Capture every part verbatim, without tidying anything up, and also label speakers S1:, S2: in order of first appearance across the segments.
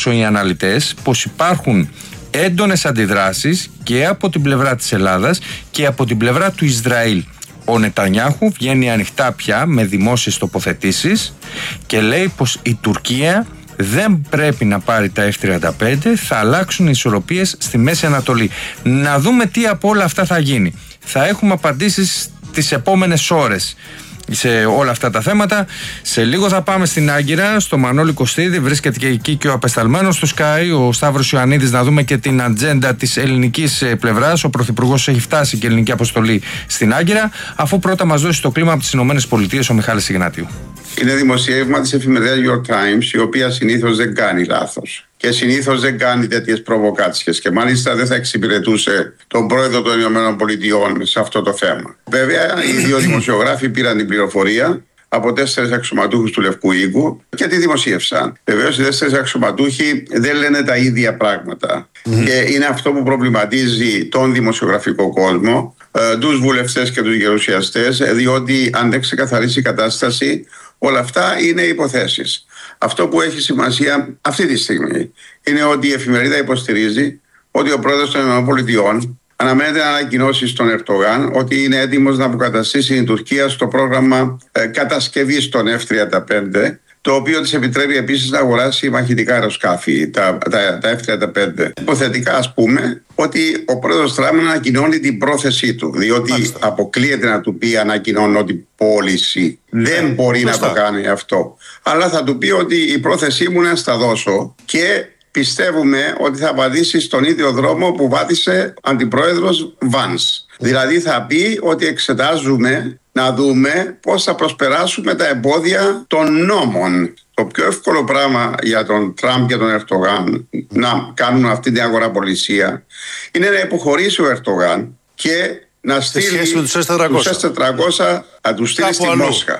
S1: ωστόσο οι αναλυτές πως υπάρχουν έντονες αντιδράσεις και από την πλευρά της Ελλάδας και από την πλευρά του Ισραήλ. Ο Νετανιάχου βγαίνει ανοιχτά πια με δημόσιες τοποθετήσεις και λέει πως η Τουρκία δεν πρέπει να πάρει τα εφ τριάντα πέντε, θα αλλάξουν οι ισορροπίες στη Μέση Ανατολή. Να δούμε τι από όλα αυτά θα γίνει. Θα έχουμε απαντήσεις τις επόμενες ώρες σε όλα αυτά τα θέματα. Σε λίγο θα πάμε στην Άγκυρα, στο Μανώλη Κωστίδη. Βρίσκεται και εκεί και ο απεσταλμένος του Sky, ο Σταύρος Ιωαννίδης, να δούμε και την ατζέντα της ελληνικής πλευράς. Ο Πρωθυπουργός έχει φτάσει και ελληνική αποστολή στην Άγκυρα, αφού πρώτα μας δώσει το κλίμα από τις ΗΠΑ ο Μιχάλης Ιγνατίου.
S2: Είναι δημοσίευμα της εφημερίδας New York Times, η οποία συνήθως δεν κάνει λάθος και συνήθως δεν κάνει τέτοιες προβοκάτσιες και μάλιστα δεν θα εξυπηρετούσε τον πρόεδρο των ΗΠΑ σε αυτό το θέμα. Βέβαια, οι δύο δημοσιογράφοι πήραν την πληροφορία από τέσσερις αξιωματούχους του Λευκού Οίκου και τη δημοσίευσαν. Βεβαίως, οι τέσσερις αξιωματούχοι δεν λένε τα ίδια πράγματα. Mm-hmm. Και είναι αυτό που προβληματίζει τον δημοσιογραφικό κόσμο, ε, τους βουλευτές και τους γερουσιαστές, διότι αν δεν ξεκαθαρίσει η κατάσταση, όλα αυτά είναι υποθέσεις. Αυτό που έχει σημασία αυτή τη στιγμή είναι ότι η εφημερίδα υποστηρίζει ότι ο πρόεδρος των ΗΠΑ αναμένεται να ανακοινώσει στον Ερντογάν ότι είναι έτοιμος να αποκαταστήσει την Τουρκία στο πρόγραμμα ε, κατασκευής των εφ τριάντα πέντε, το οποίο της επιτρέπει επίσης να αγοράσει μαχητικά αεροσκάφη, τα, τα, τα εφ τριάντα πέντε. Υποθετικά, ας πούμε, ότι ο πρόεδρος Τραμπ ανακοινώνει την πρόθεσή του, διότι Μάλιστα. αποκλείεται να του πει ανακοινώνω την πώληση. Δεν μπορεί Μάλιστα. να το κάνει αυτό. Αλλά θα του πει ότι η πρόθεσή μου είναι να στα δώσω και πιστεύουμε ότι θα απαντήσει στον ίδιο δρόμο που βάτησε αντιπρόεδρος Βάνς. Δηλαδή θα πει ότι εξετάζουμε να δούμε πώς θα προσπεράσουμε τα εμπόδια των νόμων. Το πιο εύκολο πράγμα για τον Τραμπ και τον Ερντογάν να κάνουν αυτή την αγοραπολισία είναι να υποχωρήσει ο Ερντογάν και να στείλει τους ες τετρακόσια να τους στείλει στη Μόσχα.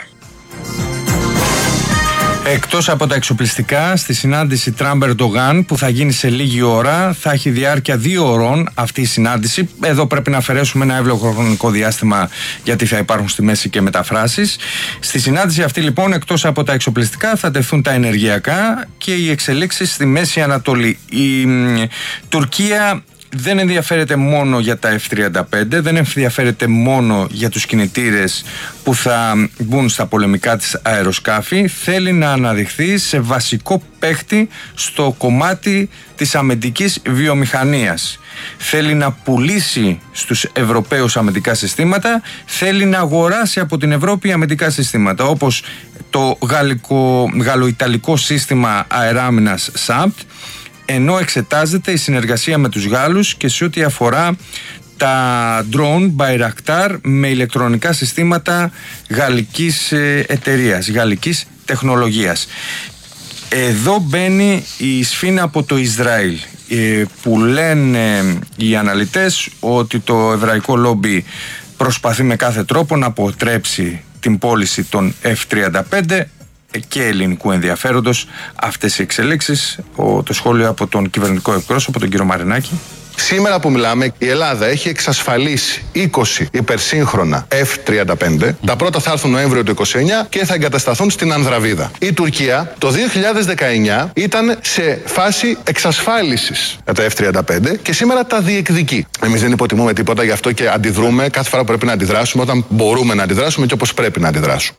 S1: Εκτός από τα εξοπλιστικά, στη συνάντηση Τραμπ-Ερντογάν που θα γίνει σε λίγη ώρα, θα έχει διάρκεια δύο ωρών αυτή η συνάντηση. Εδώ πρέπει να αφαιρέσουμε ένα εύλογο χρονικό διάστημα, γιατί θα υπάρχουν στη μέση και μεταφράσεις. Στη συνάντηση αυτή, λοιπόν, εκτός από τα εξοπλιστικά, θα τεθούν τα ενεργειακά και οι εξελίξεις στη Μέση Ανατολή. Η μ, Τουρκία δεν ενδιαφέρεται μόνο για τα εφ τριάντα πέντε, δεν ενδιαφέρεται μόνο για τους κινητήρες που θα μπουν στα πολεμικά της αεροσκάφη. Θέλει να αναδειχθεί σε βασικό παίχτη στο κομμάτι της αμυντικής βιομηχανίας. Θέλει να πουλήσει στους Ευρωπαίους αμυντικά συστήματα, θέλει να αγοράσει από την Ευρώπη αμυντικά συστήματα, όπως το γαλλικό, γαλλοϊταλικό σύστημα αεράμινας σάμπτ, ενώ εξετάζεται η συνεργασία με τους Γάλλους και σε ό,τι αφορά τα drone Bayraktar με ηλεκτρονικά συστήματα γαλλικής εταιρείας, γαλλικής τεχνολογίας. Εδώ μπαίνει η σφήνα από το Ισραήλ, που λένε οι αναλυτές ότι το εβραϊκό λόμπι προσπαθεί με κάθε τρόπο να αποτρέψει την πώληση των εφ τριάντα πέντε και ελληνικού ενδιαφέροντος αυτές οι εξελίξεις. Το σχόλιο από τον κυβερνητικό εκπρόσωπο, τον κύριο Μαρινάκη.
S3: Σήμερα που μιλάμε, η Ελλάδα έχει εξασφαλίσει είκοσι υπερσύγχρονα εφ τριάντα πέντε. Τα πρώτα θα έρθουν Νοέμβριο του είκοσι εννιά και θα εγκατασταθούν στην Ανδραβίδα. Η Τουρκία το δύο χιλιάδες δεκαεννιά ήταν σε φάση εξασφάλισης για τα εφ τριάντα πέντε και σήμερα τα διεκδικεί. Εμείς δεν υποτιμούμε τίποτα, γι' αυτό και αντιδρούμε κάθε φορά που πρέπει να αντιδράσουμε, όταν μπορούμε να αντιδράσουμε και όπως πρέπει να αντιδράσουμε.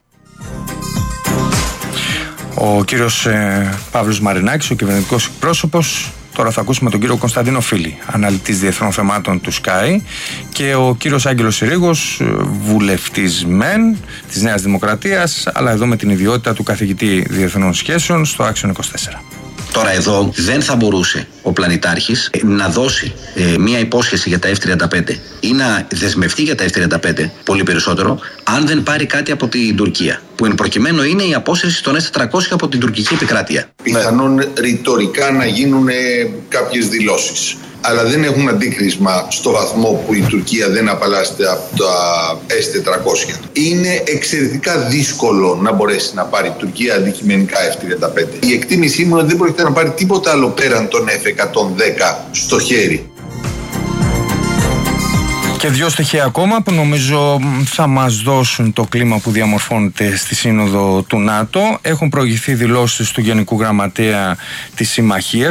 S1: Ο κύριος ε, Παύλος Μαρινάκης, ο κυβερνητικός εκπρόσωπος. Τώρα θα ακούσουμε τον κύριο Κωνσταντίνο Φίλη, αναλυτής διεθνών θεμάτων του Sky, και ο κύριος Άγγελος Συρίγος, βουλευτής μεν της Νέας Δημοκρατίας, αλλά εδώ με την ιδιότητα του καθηγητή διεθνών σχέσεων στο Άξιον είκοσι τέσσερα.
S4: Τώρα εδώ δεν θα μπορούσε ο πλανητάρχης να δώσει ε, μία υπόσχεση για τα εφ τριάντα πέντε ή να δεσμευτεί για τα εφ τριάντα πέντε πολύ περισσότερο αν δεν πάρει κάτι από την Τουρκία, που εν προκειμένου είναι η απόσυρση των ες τετρακόσια από την τουρκική επικράτεια.
S5: Πιθανόν ρητορικά να γίνουν κάποιες δηλώσεις, αλλά δεν έχουν αντίκρισμα στο βαθμό που η Τουρκία δεν απαλλάσσεται από τα ες τετρακόσια. Είναι εξαιρετικά δύσκολο να μπορέσει να πάρει η Τουρκία αντικειμενικά εφ τριάντα πέντε. Η εκτίμησή μου είναι ότι δεν πρόκειται να πάρει τίποτα άλλο πέραν των εφ εκατόν δέκα στο χέρι.
S1: Και δύο στοιχεία ακόμα που νομίζω θα μας δώσουν το κλίμα που διαμορφώνεται στη Σύνοδο του ΝΑΤΟ. Έχουν προηγηθεί δηλώσεις του Γενικού Γραμματέα της Συμμαχίας,